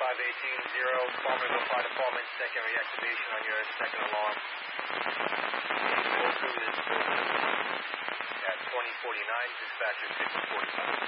518-0, Farmer Notify Department, second reactivation on your second alarm. Full crew is at 2049, dispatcher 645.